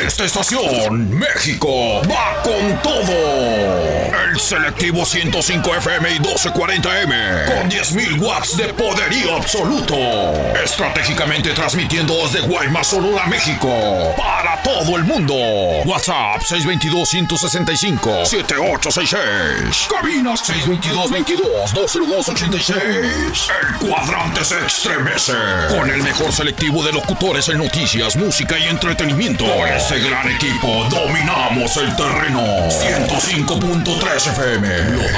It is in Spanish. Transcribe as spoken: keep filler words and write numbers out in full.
esta estación, México va con todo. El selectivo ciento cinco F M y doce cuarenta M con diez mil watts de poderío absoluto. Estratégicamente transmitiendo desde Guaymas, Sonora, México, para todo el mundo. WhatsApp seis dos dos, uno seis cinco, siete ocho seis seis. Cabinas seis dos dos, veintidós, dos cero dos, ochenta y seis. El cuadrante se estremece con el mejor selectivo de locutores en noticias, música y entretenimiento. Con este gran equipo dominamos el terreno. ciento cinco punto tres F M.